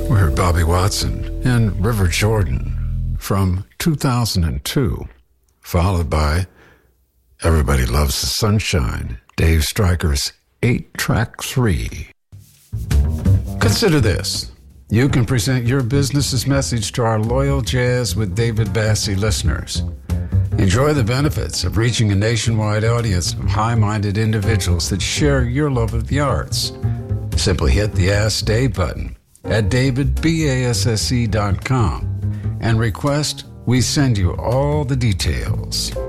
We heard Bobby Watson and River Jordan from 2002, followed by Everybody Loves the Sunshine, Dave Stryker's 8-track 3. Consider this. You can present your business's message to our loyal Jazz with David Bassey listeners. Enjoy the benefits of reaching a nationwide audience of high-minded individuals that share your love of the arts. Simply hit the Ask Dave button at davidbasse.com and request we send you all the details.